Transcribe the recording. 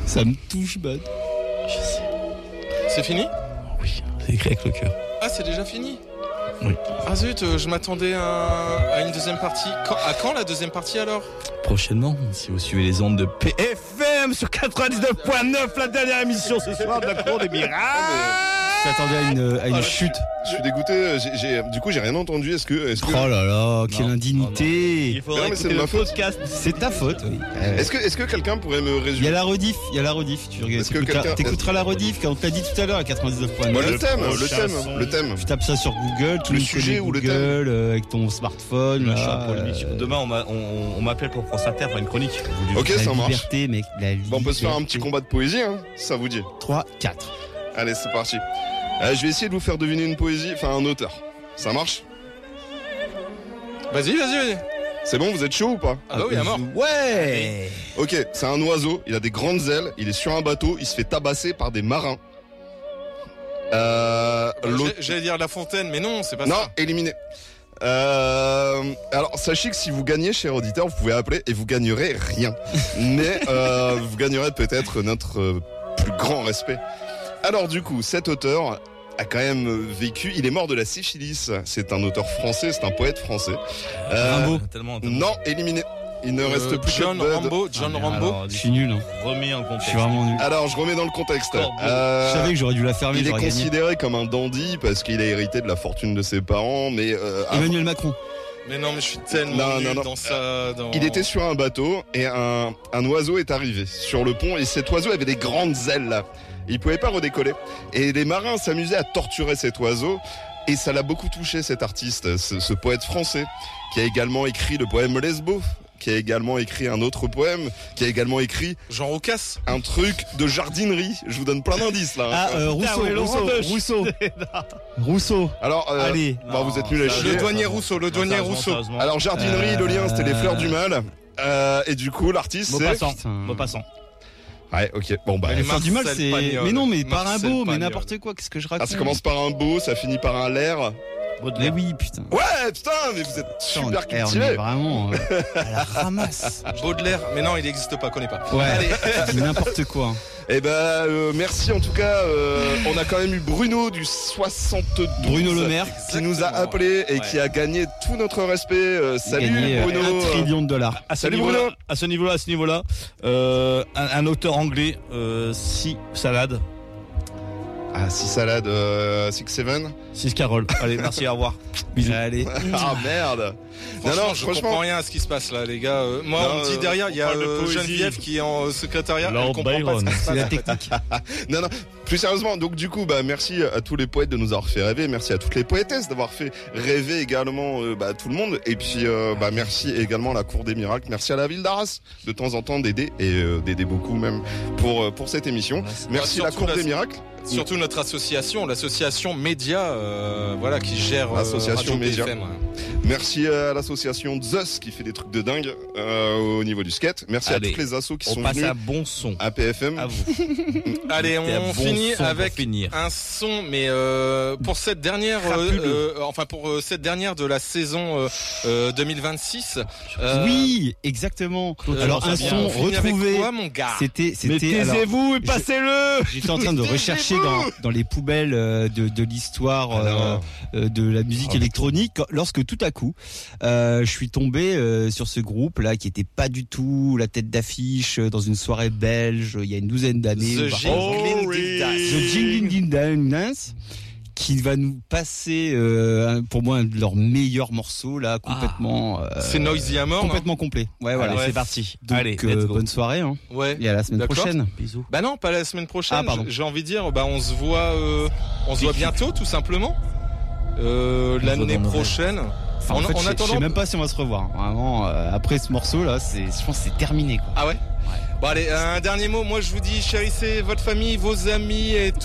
Ça me touche, Bad. Je sais. C'est fini ? Oui, c'est écrit avec le cœur. Ah, c'est déjà fini ? Oui. Ah zut, je m'attendais à une deuxième partie. À quand la deuxième partie alors ? Prochainement, si vous suivez les ondes de PFM sur 99.9, la dernière émission ce soir de la Cour des Miracles. Je t'attendais à une chute. Je suis dégoûté, du coup j'ai rien entendu. Est-ce que Oh là là, quelle Non, indignité. Il faudrait Non, mais c'est écouter de ma le faute. podcast. C'est ta faute, oui. est-ce que quelqu'un pourrait me Il y a résumer la rediff, Tu Est-ce que quelqu'un- t'écouteras la rediff quand on t'a dit tout à l'heure à 99.9. Moi, le thème. Tu tapes ça sur Google, tout Le le sujet ou le Google avec ton smartphone. Je suis là, un polémique. Demain, on m'appelle pour France Inter faire une chronique. Ok, la ça marche. liberté, mec, la Bon, on peut se faire un liberté. petit combat de poésie, hein, si ça vous dit. 3, 4. Allez, c'est parti. Je vais essayer de vous faire deviner une poésie, enfin un auteur. Ça marche? Vas-y. C'est bon, vous êtes chaud ou pas? Ah bah oui, à mort. Ouais. Ok, c'est un oiseau, il a des grandes ailes, il est sur un bateau, il se fait tabasser par des marins. L'autre... J'allais dire La Fontaine, mais non, c'est pas Non, ça. éliminé. Alors sachez que si vous gagnez, cher auditeur, vous pouvez appeler et vous gagnerez rien. Mais vous gagnerez peut-être notre plus grand respect. Alors du coup, cet auteur a quand même vécu, il est mort de la syphilis. C'est un auteur français, c'est un poète français. Rimbaud. Tellement. Non, éliminé. Il ne reste plus John que Bud. Rambo. John Rambo. Alors, Je suis nul, hein. Remets en Je contexte. suis vraiment nul. Alors je remets dans le contexte. Corbeau. Je savais que j'aurais dû la fermer, Il est j'aurais gagné. considéré comme un dandy parce qu'il a hérité de la fortune de ses parents, mais Emmanuel Macron. Mais non, mais je suis tellement nul Non. dans ça. il était sur un bateau et un oiseau est arrivé sur le pont et cet oiseau avait des grandes ailes là. Il pouvait pas redécoller. Et les marins s'amusaient à torturer cet oiseau et ça l'a beaucoup touché cet artiste, ce poète français qui a également écrit le poème Lesbos, qui a également écrit un autre poème, qui a également écrit Jean Rocasse. un truc de jardinerie. Je vous donne plein d'indices là. Ah, Rousseau. Alors, Allez. bon, vous êtes nuls à chier. Le douanier Rousseau. Alors jardinerie, le lien c'était les fleurs du mal. Et du coup l'artiste c'est... Putain. Ouais, ok. Bon bah... Mais Les fleurs du mal, Marcel c'est. Pagnol. Mais non, mais par un Marcel beau, mais Pagnol. n'importe quoi. Qu'est-ce que je raconte? Ah, ça commence par un beau, ça finit par un l'air. Mais oui, putain. Ouais, putain, mais vous êtes super On est cultivés. vraiment à la ramasse. Baudelaire. Mais non, il n'existe pas, connais pas. Ouais. Allez. C'est n'importe quoi. Eh ben, merci en tout cas. On a quand même eu Bruno du 72. Bruno Le Maire. Qui nous a appelé et qui a gagné tout notre respect. Salut Gagné Bruno. $1 trillion. Salut Bruno. À ce niveau-là, un auteur anglais, Si Salade, Ah, 6 salades, 6-7. 6 Carole. Allez, merci, au revoir. Bisous. Allez. Ah merde. Je comprends rien à ce qui se passe là, les gars. Moi, Non, on me dit derrière, il y a parle de poésie. Geneviève qui est en secrétariat. Lord Elle comprend pas Byron. ce qui se C'est la passe. technique. Non, plus sérieusement, donc du coup, merci à tous les poètes de nous avoir fait rêver, merci à toutes les poétesses d'avoir fait rêver également tout le monde, et puis merci également à la Cour des Miracles, merci à la ville d'Arras de temps en temps d'aider, et d'aider beaucoup même pour cette émission. Merci Bah, la surtout Cour des Miracles. Surtout notre association, l'association Média, qui gère L'association Radio Média. BFM, ouais. Merci à l'association Zeus qui fait des trucs de dingue au niveau du skate. Merci Allez, à toutes les assos qui On sont passe venus à bon son. à PFM. À vous. Allez, Et à on bon finit son pour avec finir. un son, mais pour cette dernière, pour cette dernière de la saison 2026. Oui, exactement. Alors un bien. son On finit avec retrouvé. quoi, mon gars? C'était. Mais alors, taisez-vous et passez-le. J'étais en train de rechercher dans les poubelles de l'histoire de la musique électronique lorsque tout à coup je suis tombé sur ce groupe là qui était pas du tout la tête d'affiche dans une soirée belge il y a une douzaine d'années. The Jingling Dance qui va nous passer pour moi un de leurs meilleurs morceaux là complètement C'est Noisy Amor, complètement complet. Ouais voilà. Allez, ouais. c'est parti. Donc, Allez, let's go. bonne soirée hein. non? Ouais. Et à la semaine D'accord. prochaine. Bisous. Bah non, pas la semaine prochaine. Ah, pardon. J'ai envie de dire, on se voit bientôt, tout simplement. L'année dans nos prochaine. Enfin, en fait, je attendant. sais même pas si on va se revoir. Vraiment, après ce morceau là, je pense que c'est terminé quoi. Ah ouais. Bon allez, un dernier mot. Moi je vous dis, chérissez votre famille, vos amis et tout.